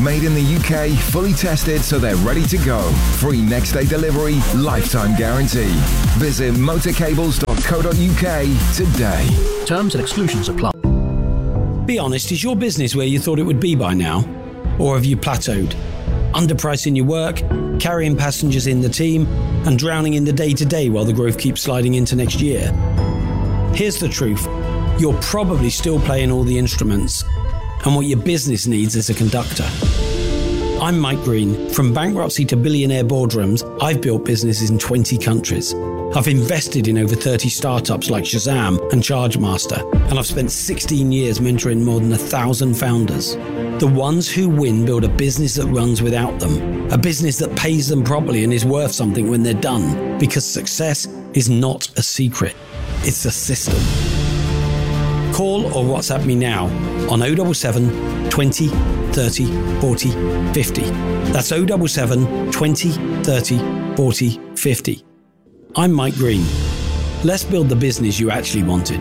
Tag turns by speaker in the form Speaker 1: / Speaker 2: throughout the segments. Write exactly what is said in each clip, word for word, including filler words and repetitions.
Speaker 1: Made in the U K, fully tested so they're ready to go. Free next day delivery, lifetime guarantee. Visit motorcables dot co dot U K today.
Speaker 2: Terms and exclusions apply. Be honest, is your business where you thought it would be by now? Or have you plateaued? Underpricing your work, carrying passengers in the team, and drowning in the day-to-day while the growth keeps sliding into next year? Here's the truth. You're probably still playing all the instruments, and what your business needs is a conductor. I'm Mike Green. From bankruptcy to billionaire boardrooms, I've built businesses in twenty countries. I've invested in over thirty startups like Shazam and Chargemaster, and I've spent sixteen years mentoring more than a thousand founders. The ones who win build a business that runs without them, a business that pays them properly and is worth something when they're done, because success is not a secret, it's a system. Call or WhatsApp me now on oh seven seven, twenty, thirty, forty, fifty. That's oh seven seven, twenty, thirty, forty, fifty. I'm Mike Green. Let's build the business you actually wanted.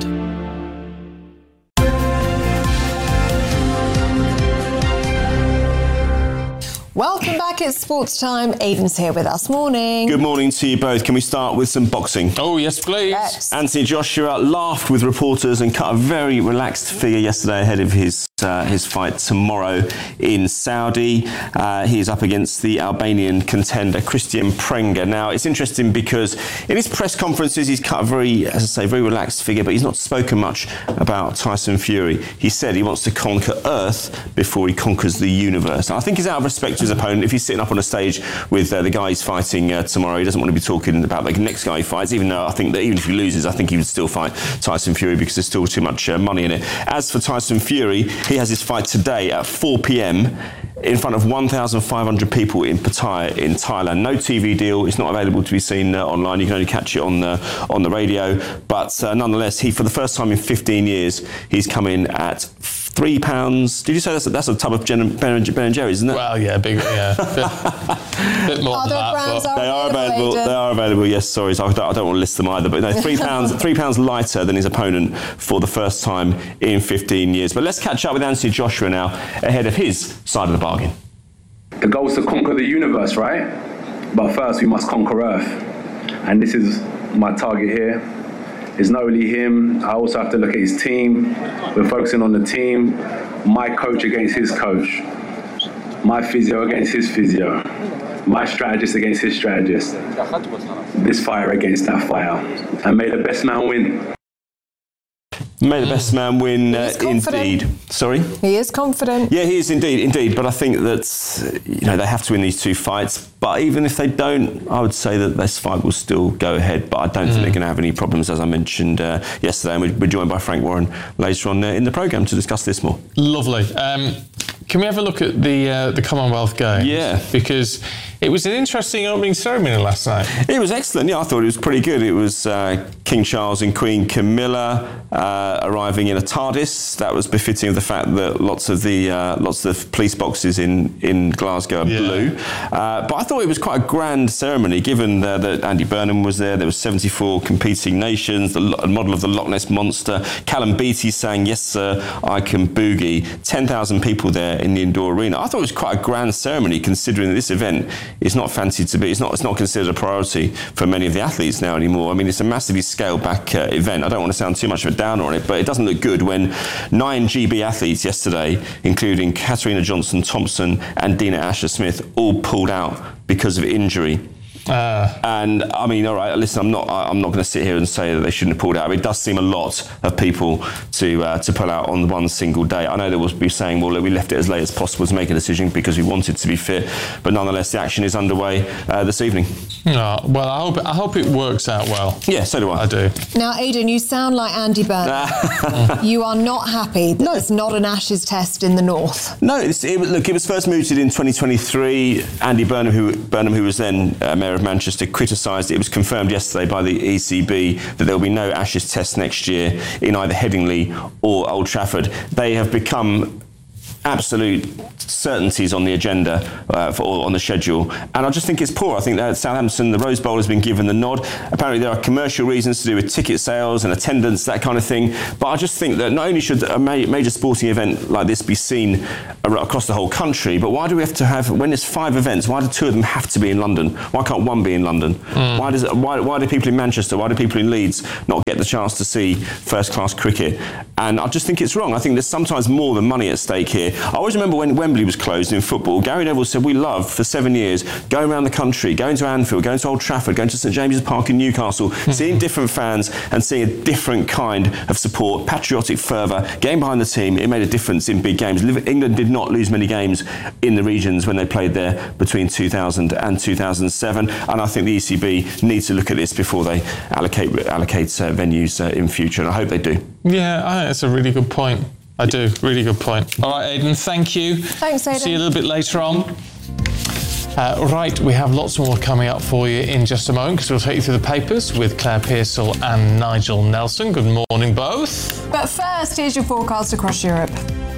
Speaker 3: Welcome back, it's sports time. Aidan's here with us. Morning.
Speaker 4: Good morning to you both. Can we start with some boxing?
Speaker 5: Oh, yes, please.
Speaker 3: Yes.
Speaker 4: Anthony Joshua laughed with reporters and cut a very relaxed figure yesterday ahead of his uh, his fight tomorrow in Saudi. Uh, he is up against the Albanian contender Christian Prenga. Now, it's interesting because in his press conferences, he's cut a very, as I say, very relaxed figure, but he's not spoken much about Tyson Fury. He said he wants to conquer Earth before he conquers the universe. And I think he's out of respect to his opponent. If he's sitting up on a stage with uh, the guy he's fighting uh, tomorrow, he doesn't want to be talking about the next guy he fights, even though I think that even if he loses, I think he would still fight Tyson Fury because there's still too much uh, money in it. As for Tyson Fury, he has his fight today at four p.m. in front of one thousand five hundred people in Pattaya in Thailand. No T V deal. It's not available to be seen uh, online. You can only catch it on the on the radio. But uh, nonetheless, he for the first time in fifteen years, he's come in at three pounds. Did you say that's a, that's a tub of Ben, Ben and Jerry's, isn't it?
Speaker 5: Well, yeah, big, yeah, bit, bit more
Speaker 3: Other
Speaker 5: than that.
Speaker 3: brands
Speaker 5: But
Speaker 3: are
Speaker 4: They are
Speaker 3: available.
Speaker 4: available.
Speaker 3: Aidan.
Speaker 4: They are available. Yes, sorry, so I don't, I don't want to list them either. But no, three pounds, three pounds lighter than his opponent for the first time in fifteen years. But let's catch up with Anthony Joshua now ahead of his side of the bargain.
Speaker 6: The goal is to conquer the universe, right? But first, we must conquer Earth, and this is my target here. It's not only him. I also have to look at his team. We're focusing on the team. My coach against his coach. My physio against his physio. My strategist against his strategist. This fighter against that fighter. And may the best man win.
Speaker 4: May the best man win, uh,
Speaker 3: confident.
Speaker 4: indeed. Sorry?
Speaker 3: He is confident.
Speaker 4: Yeah, he is indeed, indeed. But I think that, you know, they have to win these two fights. But even if they don't, I would say that this fight will still go ahead. But I don't mm. think they're going to have any problems, as I mentioned uh, yesterday. And we're joined by Frank Warren later on uh, in the programme to discuss this more.
Speaker 5: Lovely. Um, can we have a look at the uh, the Commonwealth Games?
Speaker 4: Yeah.
Speaker 5: Because it was an interesting opening ceremony last night.
Speaker 4: It was excellent. Yeah, I thought it was pretty good. It was uh, King Charles and Queen Camilla uh, arriving in a TARDIS. That was befitting of the fact that lots of the uh, lots of police boxes in, in Glasgow are yeah. blue. Uh, but I thought it was quite a grand ceremony, given uh, that Andy Burnham was there. There were seventy-four competing nations. The lo- model of the Loch Ness Monster. Callum Beattie sang "Yes Sir, I Can Boogie." ten thousand people there in the indoor arena. I thought it was quite a grand ceremony, considering that this event is not fancied to be. It's not. It's not considered a priority for many of the athletes now anymore. I mean, it's a massively scaled back uh, event. I don't want to sound too much of a downer on it, but it doesn't look good when nine G B athletes yesterday, including Katarina Johnson-Thompson and Dina Asher-Smith, all pulled out because of injury. Uh, and I mean, all right, listen, I'm not I'm not going to sit here and say that they shouldn't have pulled out. It does seem a lot of people to uh, to pull out on one single day. I know they will be saying, well, look, we left it as late as possible to make a decision because we wanted to be fit. But nonetheless, the action is underway uh, this evening.
Speaker 5: Oh, well, I hope I hope it works out well.
Speaker 4: Yeah, so do I.
Speaker 5: I do.
Speaker 3: Now, Aidan, you sound like Andy Burnham. You are not happy that no. there's not an Ashes test in the north.
Speaker 4: No, it's, it, look, it was first mooted in twenty twenty-three. Andy Burnham, who Burnham, who was then uh, Mayor of Manchester, criticised it. It was confirmed yesterday by the E C B that there will be no Ashes test next year in either Headingley or Old Trafford. They have become absolute certainties on the agenda uh, for on the schedule, and I just think it's poor. I think that Southampton, the Rose Bowl has been given the nod. Apparently there are commercial reasons to do with ticket sales and attendance, that kind of thing, but I just think that not only should a ma- major sporting event like this be seen across the whole country, but why do we have to have, when there's five events, why do two of them have to be in London? Why can't one be in London? Mm. Why does it, why, why do people in Manchester, why do people in Leeds not get the chance to see first class cricket? And I just think it's wrong. I think there's sometimes more than money at stake here. I always remember when Wembley was closed in football, Gary Neville said we love for seven years going around the country, going to Anfield, going to Old Trafford, going to St James's Park in Newcastle, mm-hmm. seeing different fans and seeing a different kind of support, patriotic fervour, getting behind the team. It made a difference in big games. England did not lose many games in the regions when they played there between two thousand and two thousand seven, and I think the E C B needs to look at this before they allocate allocate uh, venues uh, in future, and I hope they do.
Speaker 5: Yeah, I think that's a really good point. I do. Really good point. All right, Aidan, thank you.
Speaker 3: Thanks, Aidan.
Speaker 5: See you a little bit later on. Uh, right, we have lots more coming up for you in just a moment because we'll take you through the papers with Claire Pearsall and Nigel Nelson. Good morning, both.
Speaker 3: But first, here's your forecast across Europe.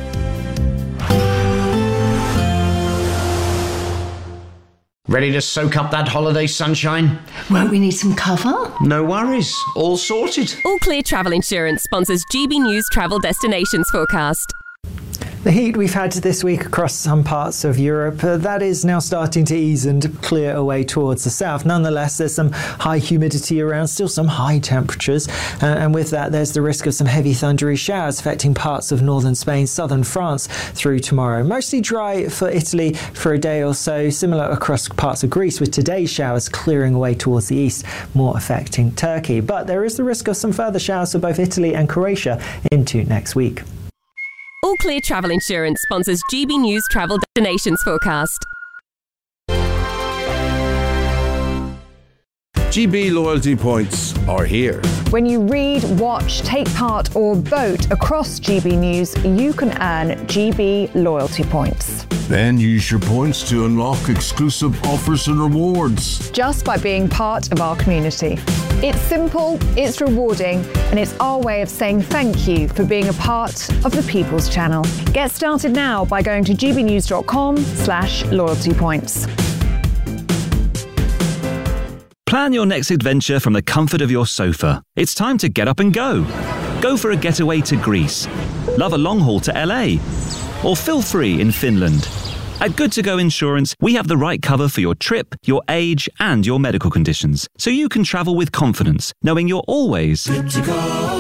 Speaker 7: Ready to soak up that holiday sunshine?
Speaker 8: Won't we need some cover?
Speaker 7: No worries, all sorted.
Speaker 9: All Clear Travel Insurance sponsors G B News Travel Destinations Forecast.
Speaker 10: The heat we've had this week across some parts of Europe, uh, that is now starting to ease and clear away towards the south. Nonetheless, there's some high humidity around, still some high temperatures, uh, and with that there's the risk of some heavy thundery showers affecting parts of northern Spain, southern France through tomorrow. Mostly dry for Italy for a day or so, similar across parts of Greece, with today's showers clearing away towards the east, more affecting Turkey. But there is the risk of some further showers for both Italy and Croatia into next week.
Speaker 9: All Clear Travel Insurance sponsors G B News Travel Destinations Forecast.
Speaker 11: G B loyalty points are here.
Speaker 12: When you read, watch, take part or vote across G B News, you can earn G B loyalty points.
Speaker 11: Then use your points to unlock exclusive offers and rewards.
Speaker 12: Just by being part of our community. It's simple, it's rewarding, and it's our way of saying thank you for being a part of the People's Channel. Get started now by going to gbnews.com slash loyalty points.
Speaker 13: Plan your next adventure from the comfort of your sofa. It's time to get up and go. Go for a getaway to Greece. Love a long haul to L A. Or feel free in Finland. At Good To Go Insurance, we have the right cover for your trip, your age, and your medical conditions, so you can travel with confidence, knowing you're always good to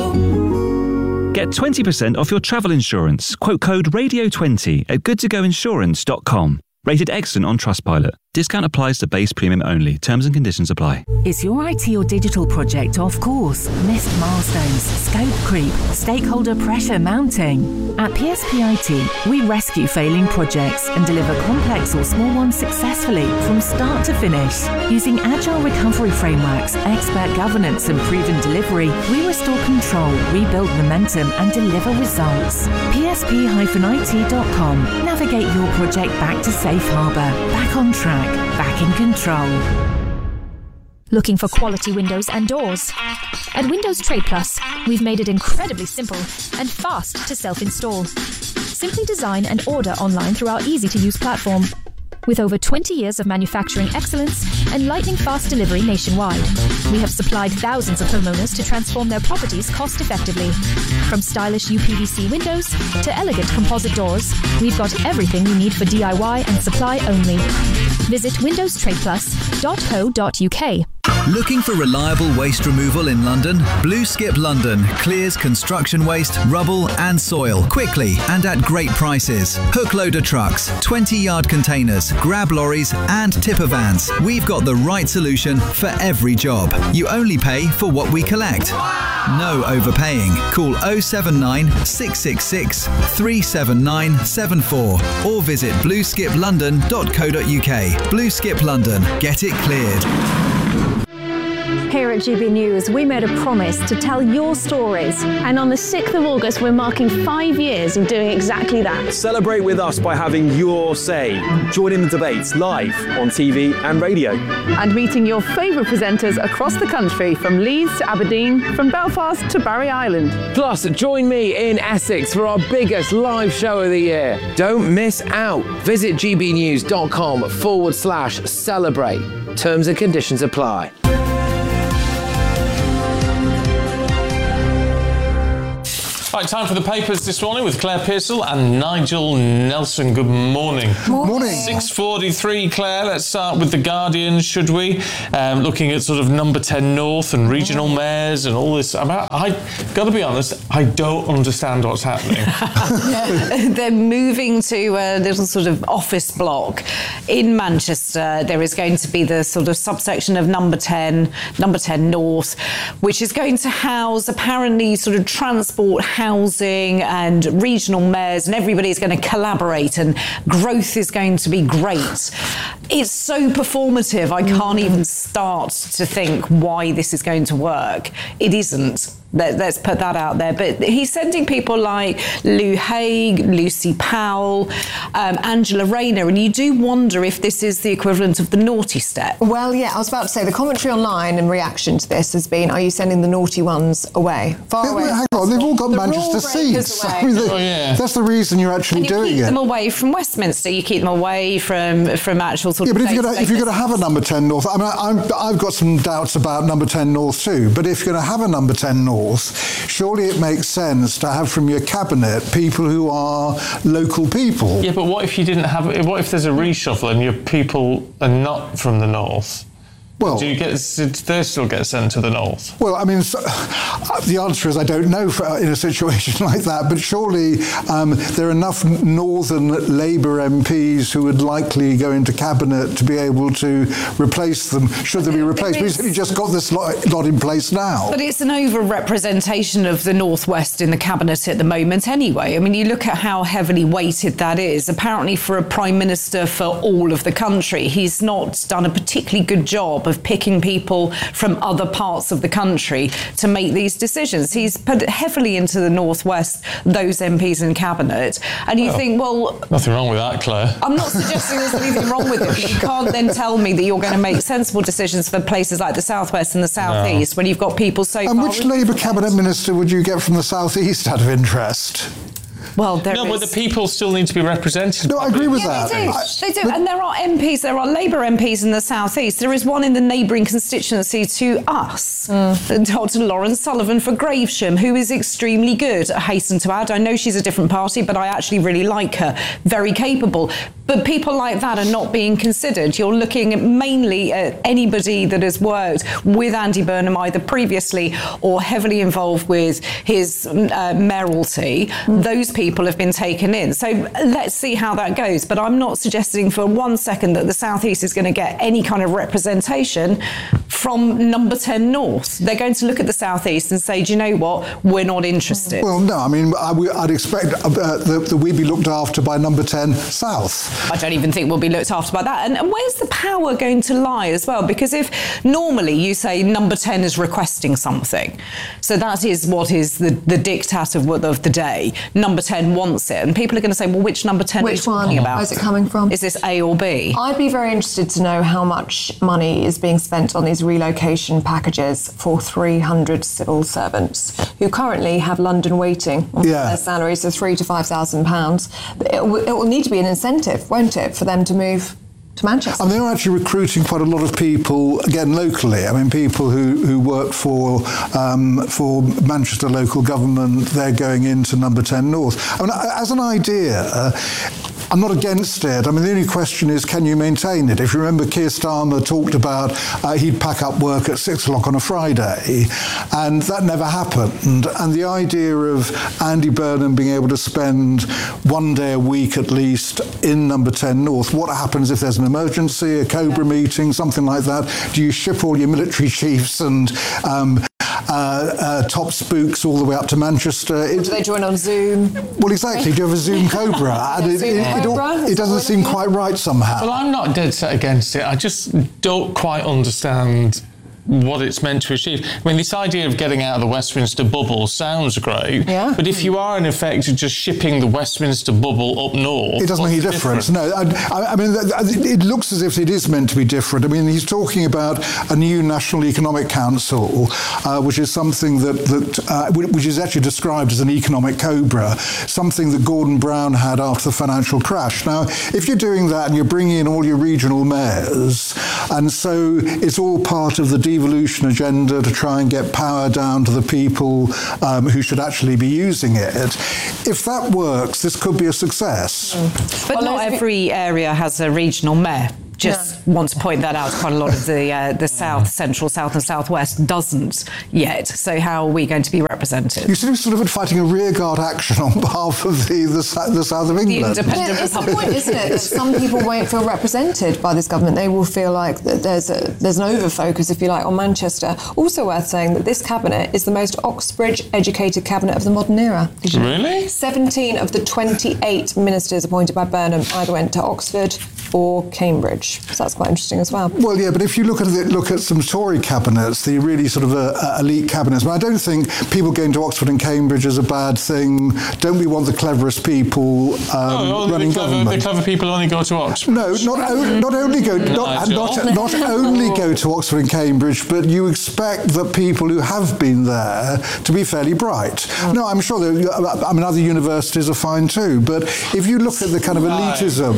Speaker 13: go. Get twenty percent off your travel insurance. Quote code radio twenty at good to go insurance dot com. Rated excellent on Trustpilot. Discount applies to base premium only. Terms and conditions apply.
Speaker 14: Is your I T or digital project off course? Missed milestones, scope creep, stakeholder pressure mounting? At P S P I T, we rescue failing projects and deliver complex or small ones successfully from start to finish. Using agile recovery frameworks, expert governance and proven delivery, we restore control, rebuild momentum and deliver results. P S P I T dot com. Navigate your project back to safe harbour, back on track, back in control.
Speaker 15: Looking for quality windows and doors? At Windows Trade Plus, we've made it incredibly simple and fast to self-install. Simply design and order online through our easy-to-use platform. With over twenty years of manufacturing excellence and lightning-fast delivery nationwide, we have supplied thousands of homeowners to transform their properties cost-effectively. From stylish U P V C windows to elegant composite doors, we've got everything you need for D I Y and supply only. Visit windows trade plus dot co dot U K.
Speaker 16: Looking for reliable waste removal in London? Blue Skip London clears construction waste, rubble and soil quickly and at great prices. Hook loader trucks, twenty yard containers, grab lorries and tipper vans. We've got the right solution for every job. You only pay for what we collect. No overpaying. Call oh seven nine, six six six, three seven nine seven four or visit blue skip london dot co dot U K. Blue Skip London. Get it cleared.
Speaker 17: Here at G B News, we made a promise to tell your stories.
Speaker 18: And on the sixth of August, we're marking five years of doing exactly that.
Speaker 19: Celebrate with us by having your say. Join in the debates live on T V and radio.
Speaker 20: And meeting your favourite presenters across the country, from Leeds to Aberdeen, from Belfast to Barry Island.
Speaker 21: Plus, join me in Essex for our biggest live show of the year. Don't miss out. Visit gbnews.com forward slash celebrate. Terms and conditions apply.
Speaker 5: Right, time for the papers this morning with Claire Pearsall and Nigel Nelson. Good morning.
Speaker 22: Morning.
Speaker 5: six forty-three, Claire. Let's start with The Guardian, should we? Um, looking at sort of number ten North and regional mayors and all this. I mean, I got to be honest, I don't understand what's happening.
Speaker 23: They're moving to a little sort of office block in Manchester. There is going to be the sort of subsection of number ten, number ten North, which is going to house apparently sort of transport, housing and regional mayors, and everybody's going to collaborate and growth is going to be great. It's so performative, I can't even start to think why this is going to work. It isn't. Let's put that out there. But he's sending people like Lou Haig, Lucy Powell, um, Angela Rayner, and you do wonder if this is the equivalent of the naughty step.
Speaker 3: Well, yeah, I was about to say the commentary online in reaction to this has been, are you sending the naughty ones away? Far
Speaker 22: yeah,
Speaker 3: away.
Speaker 22: Hang on, they've all got
Speaker 3: the
Speaker 22: Manchester seats. I mean,
Speaker 5: oh, yeah.
Speaker 22: That's the reason you're actually
Speaker 23: and you
Speaker 22: doing
Speaker 23: keep
Speaker 22: it.
Speaker 23: them away from Westminster. You keep them away from from actual sort
Speaker 22: yeah,
Speaker 23: of.
Speaker 22: Yeah, but if you're, gonna, if you're going to have a number ten North, I mean, I'm, I've got some doubts about number ten North too. But if you're going to have a number ten North, surely it makes sense to have from your cabinet people who are local people.
Speaker 5: Yeah, but what if you didn't have? What if there's a reshuffle and your people are not from the North?
Speaker 22: Well,
Speaker 5: do you get? Do they still get sent to the North?
Speaker 22: Well, I mean, so, uh, the answer is I don't know for, uh, in a situation like that. But surely um, there are enough Northern Labour M Ps who would likely go into cabinet to be able to replace them. Should they be replaced? We've only just got this lot, lot in place now.
Speaker 23: But it's an over-representation of the Northwest in the cabinet at the moment, anyway. I mean, you look at how heavily weighted that is. Apparently, for a prime minister for all of the country, he's not done a particularly good job of picking people from other parts of the country to make these decisions. He's put heavily into the Northwest those M Ps in cabinet, and you well, think, well,
Speaker 5: nothing wrong with that, Claire.
Speaker 23: I'm not suggesting there's anything wrong with it, but you can't then tell me that you're going to make sensible decisions for places like the Southwest and the Southeast no. when you've got people so.
Speaker 22: And which Labour cabinet minister would you get from the Southeast out of interest?
Speaker 23: Well, there
Speaker 5: no,
Speaker 23: is...
Speaker 5: but the people still need to be represented.
Speaker 22: No, I agree with
Speaker 23: yeah,
Speaker 22: that.
Speaker 23: They do.
Speaker 22: I,
Speaker 23: they do. And there are M Ps, there are Labour M Ps in the South East. There is one in the neighbouring constituency to us, mm. Doctor Lauren Sullivan for Gravesham, who is extremely good, I hasten to add. I know she's a different party, but I actually really like her. Very capable. But people like that are not being considered. You're looking mainly at anybody that has worked with Andy Burnham either previously or heavily involved with his uh, mayoralty. Mm. Those people have been taken in. So let's see how that goes. But I'm not suggesting for one second that the South East is going to get any kind of representation from number ten North. They're going to look at the South East and say, do you know what, we're not interested.
Speaker 22: Well, no, I mean, I, I'd expect uh, that, that we'd be looked after by number ten South.
Speaker 23: I don't even think we'll be looked after by that. And, and where's the power going to lie as well? Because if normally you say number ten is requesting something, so that is what is the, the diktat of, of the day. Number ten wants it. And people are going to say, well, which number ten
Speaker 3: which
Speaker 23: are you talking
Speaker 3: one?
Speaker 23: about?
Speaker 3: Where's it coming from?
Speaker 23: Is this A or B?
Speaker 3: I'd be very interested to know how much money is being spent on these relocation packages for three hundred civil servants who currently have London waiting on yeah. their salaries of three to five thousand pounds. It will, it will need to be an incentive, won't it, for them to move to Manchester?
Speaker 22: And they're actually recruiting quite a lot of people, again, locally. I mean, people who, who work for um, for Manchester local government, they're going into number ten North. I mean, as an idea, uh, I'm not against it. I mean, the only question is, can you maintain it? If you remember, Keir Starmer talked about uh, he'd pack up work at six o'clock on a Friday, and that never happened. And the idea of Andy Burnham being able to spend one day a week at least in number ten North, what happens if there's an emergency, a Cobra meeting, something like that? Do you ship all your military chiefs and um, uh, uh, top spooks all the way up to Manchester?
Speaker 3: It, do they join on Zoom?
Speaker 22: Well, exactly. Do you have a Zoom Cobra? And it, it, it, all, it doesn't seem quite right somehow.
Speaker 5: Well, I'm not dead set against it. I just don't quite understand what it's meant to achieve. I mean, this idea of getting out of the Westminster bubble sounds great,
Speaker 3: yeah.
Speaker 5: but if you are in effect just shipping the Westminster bubble up north,
Speaker 22: it doesn't make any difference. difference. No, I, I mean, it looks as if it is meant to be different. I mean, he's talking about a new National Economic Council, uh, which is something that, that uh, which is actually described as an economic cobra, something that Gordon Brown had after the financial crash. Now, if you're doing that and you're bringing in all your regional mayors, and so it's all part of the devolution agenda to try and get power down to the people um, who should actually be using it. If that works, this could be a success.
Speaker 23: Mm. But well, not every area has a regional mayor. Just no. want to point that out. Quite a lot of the uh, the south, central, south, and southwest doesn't yet. So how are we going to be represented?
Speaker 22: You seem sort of fighting a rearguard action on behalf of the the, the south of England.
Speaker 23: The independent
Speaker 3: it's the point, isn't it? That some people won't feel represented by this government. They will feel like that there's a there's an overfocus, if you like, on Manchester. Also worth saying that this cabinet is the most Oxbridge-educated cabinet of the modern era.
Speaker 5: Did you really?
Speaker 3: seventeen of the twenty-eight ministers appointed by Burnham either went to Oxford or Cambridge. So that's quite interesting as well.
Speaker 22: Well, yeah, but if you look at it, look at some Tory cabinets, the really sort of uh, uh, elite cabinets. I, mean, I don't think people going to Oxford and Cambridge is a bad thing. Don't we want the cleverest people um,
Speaker 5: no,
Speaker 22: running
Speaker 5: the clever,
Speaker 22: government?
Speaker 5: The clever people only go to Oxford.
Speaker 22: No, not, o- not only go not, not, not only go to Oxford and Cambridge, but you expect that people who have been there to be fairly bright. No, I'm sure that, I mean, other universities are fine too, but if you look at the kind of elitism,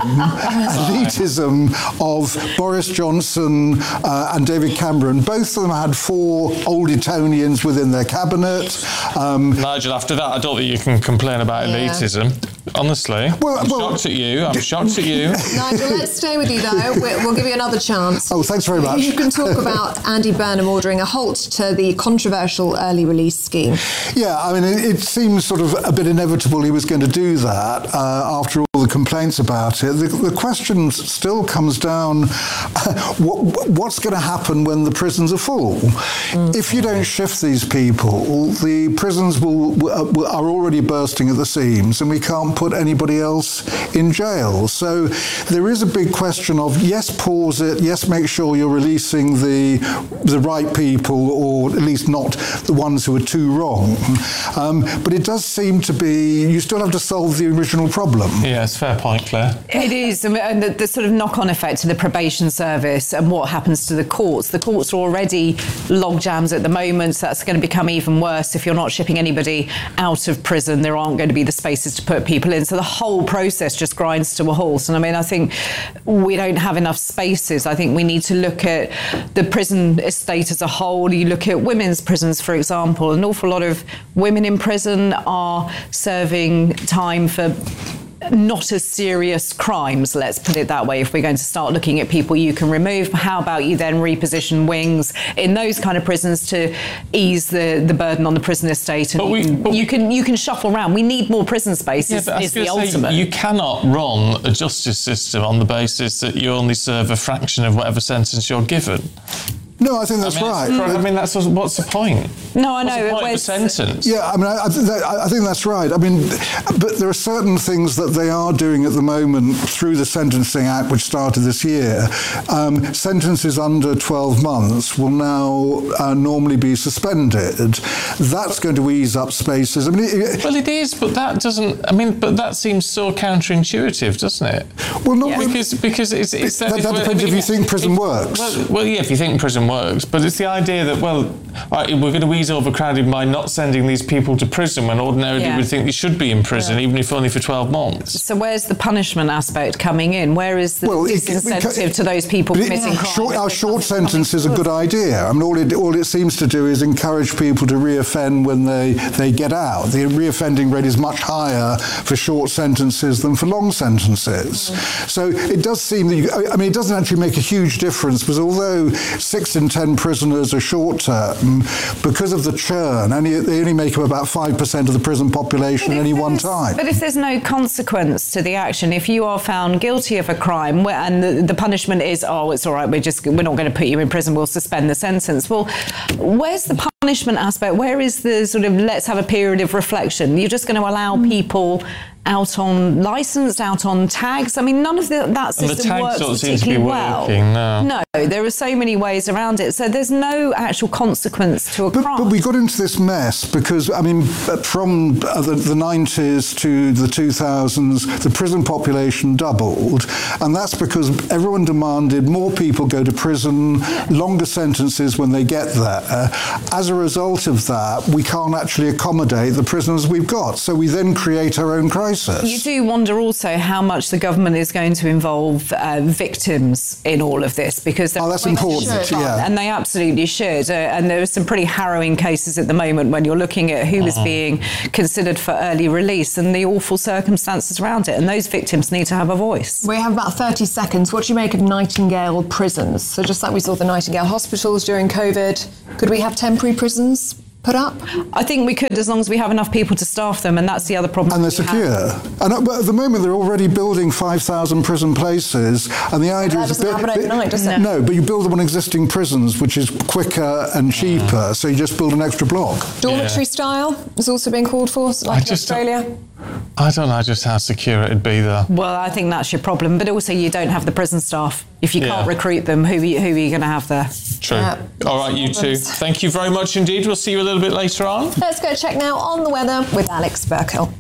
Speaker 22: elitism of Boris Johnson uh, and David Cameron, both of them had four old Etonians within their cabinet. Um,
Speaker 5: Nigel, after that, I don't think you can complain about yeah. elitism. Honestly,
Speaker 22: well,
Speaker 5: I'm
Speaker 22: well,
Speaker 5: shocked at you. I'm shocked at you.
Speaker 3: Nigel, let's stay with you though. We'll give you another chance.
Speaker 22: Oh, thanks very much.
Speaker 3: You can talk about Andy Burnham ordering a halt to the controversial early release scheme.
Speaker 22: Yeah, I mean, it, it seems sort of a bit inevitable he was going to do that uh, after all the complaints about it. The, the question still comes down, uh, what, what's going to happen when the prisons are full? Mm. If you don't shift these people, the prisons will, will are already bursting at the seams and we can't put anybody else in jail. So there is a big question of, yes, pause it, yes, make sure you're releasing the the right people, or at least not the ones who are too wrong. Um, but it does seem to be, you still have to solve the original problem.
Speaker 5: Yes, fair point, Claire.
Speaker 23: It is, and the, the sort of knock-on effect to the probation service and what happens to the courts. The courts are already log jams at the moment, so that's going to become even worse if you're not shipping anybody out of prison. There aren't going to be the spaces to put people in, so the whole process just grinds to a halt. And I mean, I think we don't have enough spaces. I think we need to look at the prison estate as a whole. You look at women's prisons, for example. An awful lot of women in prison are serving time for not as serious crimes, let's put it that way. If we're going to start looking at people you can remove, how about you then reposition wings in those kind of prisons to ease the, the burden on the prison estate? And we, you, can, you can you can shuffle around. We need more prison space.
Speaker 5: Yeah,
Speaker 23: is,
Speaker 5: but
Speaker 23: is the ultimate.
Speaker 5: You cannot run a justice system on the basis that you only serve a fraction of whatever sentence you're given.
Speaker 22: No, I think that's
Speaker 5: I mean,
Speaker 22: right.
Speaker 5: Mm. I mean, that's what's the point?
Speaker 23: No, I know.
Speaker 5: What's the point of a sentence?
Speaker 22: Yeah, I mean, I, I, I think that's right. I mean, but there are certain things that they are doing at the moment through the Sentencing Act, which started this year. Um, sentences under twelve months will now uh, normally be suspended. That's going to ease up spaces. I mean, it,
Speaker 5: well, it is, but that doesn't. I mean, but that seems so counterintuitive, doesn't it?
Speaker 22: Well, not
Speaker 5: yeah. because because it's, it's
Speaker 22: that, that, that depends if you think prison works.
Speaker 5: Well, well, yeah, if you think prison works, but it's the idea that, well, right, we're going to ease overcrowding by not sending these people to prison when ordinarily
Speaker 23: yeah.
Speaker 5: we would think they should be in prison, yeah. even if only for twelve months.
Speaker 23: So where's the punishment aspect coming in? Where is the well, disincentive it, it, to those people committing crimes?
Speaker 22: Short, our short sentence is a good idea. I mean, all it, all it seems to do is encourage people to reoffend when they, they get out. The reoffending rate is much higher for short sentences than for long sentences. Mm. So it does seem that, you, I mean, it doesn't actually make a huge difference, because although six in ten prisoners are short-term, because of the churn, only, they only make up about five percent of the prison population at any one time.
Speaker 23: But if there's no consequence to the action, if you are found guilty of a crime and the, the punishment is, oh, it's all right, we're just we're not going to put you in prison, we'll suspend the sentence. Well, where's the punishment aspect, where is the sort of let's have a period of reflection? You're just going to allow mm. people out on licence, out on tags. I mean, none of the, that system works particularly well.
Speaker 5: Working, no.
Speaker 23: no, there are so many ways around it. So there's no actual consequence to a
Speaker 22: but,
Speaker 23: crime.
Speaker 22: But we got into this mess because, I mean, from the, the nineties to the two thousands, the prison population doubled. And that's because everyone demanded more people go to prison, yeah. longer sentences when they get there. As a result of that, we can't actually accommodate the prisoners we've got. So we then create our own crisis.
Speaker 23: You do wonder also how much the government is going to involve uh, victims in all of this, because
Speaker 22: oh, that's important, yeah.
Speaker 23: And they absolutely should. Uh, and there are some pretty harrowing cases at the moment when you're looking at who is uh-huh. being considered for early release and the awful circumstances around it. And those victims need to have a voice.
Speaker 3: We have about thirty seconds. What do you make of Nightingale prisons? So just like we saw the Nightingale hospitals during COVID, could we have temporary prisons put up?
Speaker 23: I think we could, as long as we have enough people to staff them, and that's the other problem.
Speaker 22: And they're secure. Have. And at, but at the moment, they're already building five thousand prison places, and the idea
Speaker 3: well,
Speaker 22: is...
Speaker 3: That doesn't happen overnight, does it?
Speaker 22: No, but you build them on existing prisons, which is quicker and cheaper, so you just build an extra block.
Speaker 3: Dormitory yeah. style is also being called for, like in Australia.
Speaker 5: I don't know just how secure it'd be there.
Speaker 23: Well, I think that's your problem, but also you don't have the prison staff. If you yeah. can't recruit them, who, who are you going to have there?
Speaker 5: True. Yeah. All right, you two. Thank you very much indeed. We'll see you a little bit later on.
Speaker 3: Let's go check now on the weather with Alex Burkill.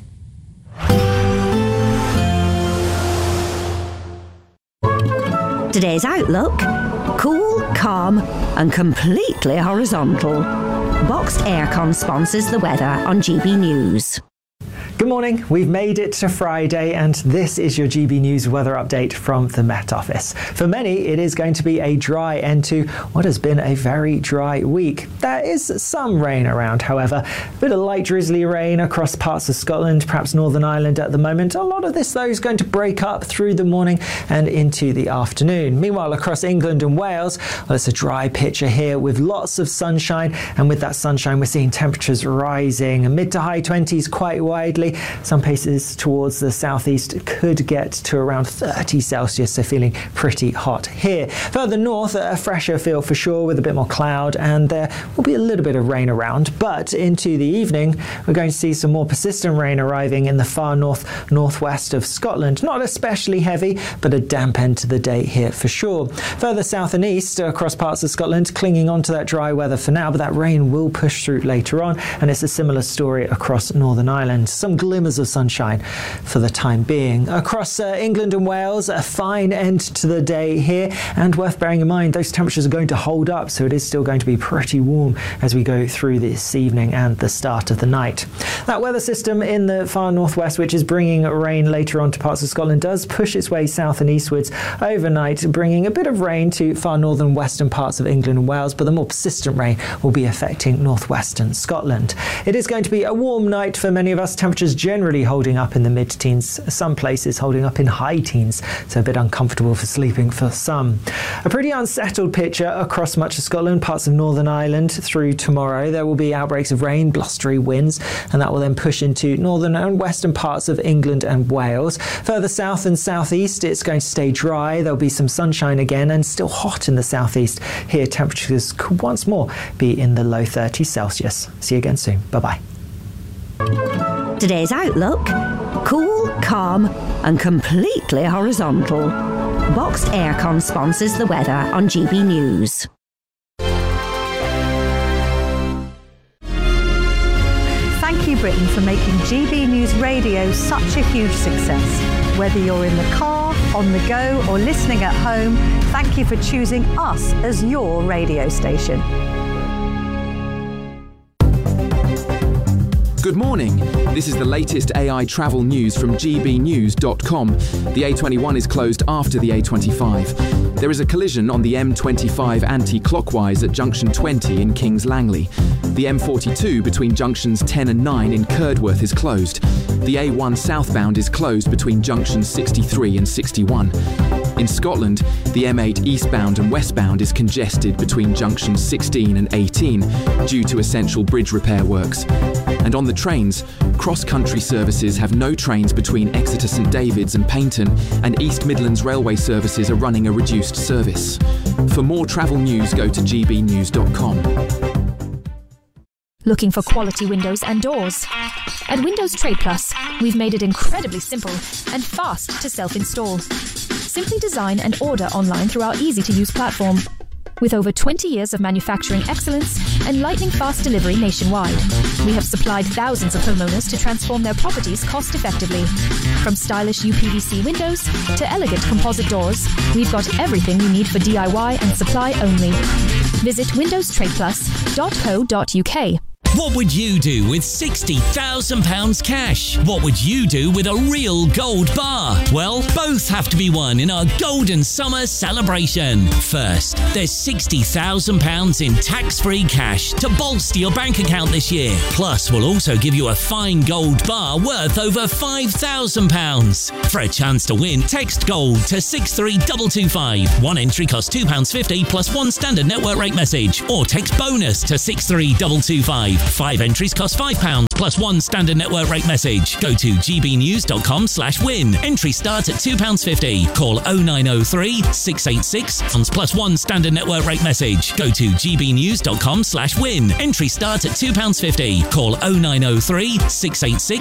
Speaker 1: Today's outlook: cool, calm and completely horizontal. Boxed Aircon sponsors the weather on G B News.
Speaker 10: Good morning. We've made it to Friday, and this is your G B News weather update from the Met Office. For many, it is going to be a dry end to what has been a very dry week. There is some rain around, however. A bit of light drizzly rain across parts of Scotland, perhaps Northern Ireland at the moment. A lot of this, though, is going to break up through the morning and into the afternoon. Meanwhile, across England and Wales, well, it's a dry picture here with lots of sunshine, and with that sunshine, we're seeing temperatures rising mid to high twenties quite widely. Some places towards the southeast could get to around thirty Celsius, so feeling pretty hot here. Further north, a fresher feel for sure with a bit more cloud, and there will be a little bit of rain around. But into the evening, we're going to see some more persistent rain arriving in the far north, northwest of Scotland. Not especially heavy, but a damp end to the day here for sure. Further south and east, across parts of Scotland, clinging on to that dry weather for now, but that rain will push through later on, and it's a similar story across Northern Ireland. Some glimmers of sunshine for the time being. Across uh, England and Wales, a fine end to the day here, and worth bearing in mind those temperatures are going to hold up, so it is still going to be pretty warm as we go through this evening and the start of the night. That weather system in the far northwest, which is bringing rain later on to parts of Scotland, does push its way south and eastwards overnight, bringing a bit of rain to far northern western parts of England and Wales, but the more persistent rain will be affecting northwestern Scotland. It is going to be a warm night for many of us. Temperatures generally holding up in the mid-teens, some places holding up in high teens, so a bit uncomfortable for sleeping for some. A pretty unsettled picture across much of Scotland, parts of Northern Ireland through tomorrow. There will be outbreaks of rain, blustery winds, and that will then push into northern and western parts of England and Wales. Further south and southeast, it's going to stay dry. There'll be some sunshine again and still hot in the southeast. Here, temperatures could once more be in the low thirties Celsius. See you again soon. Bye-bye.
Speaker 1: Today's outlook: cool, calm and completely horizontal. Boxed Aircon sponsors the weather on G B News.
Speaker 17: Thank you, Britain, for making G B News Radio such a huge success. Whether you're in the car, on the go or listening at home, thank you for choosing us as your radio station.
Speaker 2: Good morning. This is the latest A I travel news from G B news dot com. The A twenty-one is closed after the A twenty-five. There is a collision on the M twenty-five anti-clockwise at junction twenty in Kings Langley. The M forty-two between junctions ten and nine in Curdworth is closed. The A one southbound is closed between junctions sixty-three and sixty-one. In Scotland, the M eight eastbound and westbound is congested between junctions sixteen and eighteen due to essential bridge repair works. And on the trains, cross-country services have no trains between Exeter St David's and Paignton, and East Midlands Railway services are running a reduced service. For more travel news, go to G B news dot com.
Speaker 15: Looking for quality windows and doors? At Windows Trade Plus, we've made it incredibly simple and fast to self-install. Simply design and order online through our easy-to-use platform. With over twenty years of manufacturing excellence and lightning-fast delivery nationwide, we have supplied thousands of homeowners to transform their properties cost-effectively. From stylish U P V C windows to elegant composite doors, we've got everything you need for D I Y and supply only. Visit windows trade plus dot co dot U K.
Speaker 4: What would you do with sixty thousand pounds cash? What would you do with a real gold bar? Well, both have to be won in our Golden Summer celebration. First, there's sixty thousand pounds in tax-free cash to bolster your bank account this year. Plus, we'll also give you a fine gold bar worth over five thousand pounds. For a chance to win, text GOLD to six three two two five. One entry costs two pounds fifty plus one standard network rate message. Or text BONUS to six three two two five. Five entries cost five pounds plus one standard network rate message. Go to gbnews.com slash win. Entry starts at two pounds fifty. Call oh nine oh three, six eight six plus one standard network rate message. Go to gbnews.com slash win. Entry starts at two pounds fifty. Call oh nine oh three, six eight six